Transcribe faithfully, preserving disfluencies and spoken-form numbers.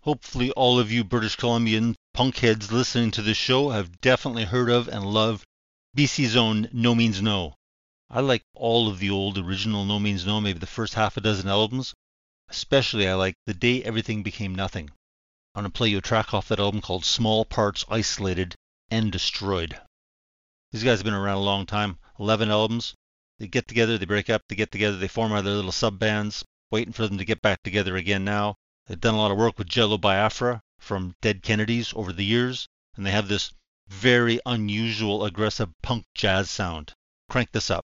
Hopefully all of you British Columbian punk heads listening to this show have definitely heard of and love B C's own No Means No. I like all of the old original No Means No, maybe the first half a dozen albums. Especially I like The Day Everything Became Nothing. I'm going to play you a track off that album called Small Parts Isolated and Destroyed. These guys have been around a long time, eleven albums. They get together, they break up, they get together, they form other little sub-bands, waiting for them to get back together again now. They've done a lot of work with Jello Biafra from Dead Kennedys over the years, and they have this very unusual aggressive punk jazz sound. Crank this up.